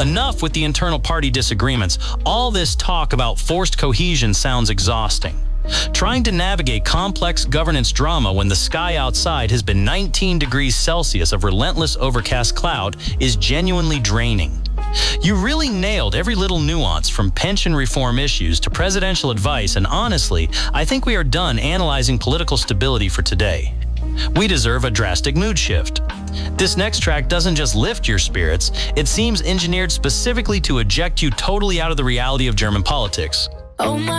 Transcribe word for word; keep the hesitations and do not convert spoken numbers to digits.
Enough with the internal party disagreements. All this talk about forced cohesion sounds exhausting. Trying to navigate complex governance drama when the sky outside has been nineteen degrees Celsius of relentless overcast cloud is genuinely draining. You really nailed every little nuance, from pension reform issues to presidential advice, and honestly, I think we are done analyzing political stability for today. We deserve a drastic mood shift. This next track doesn't just lift your spirits, it seems engineered specifically to eject you totally out of the reality of German politics. Oh my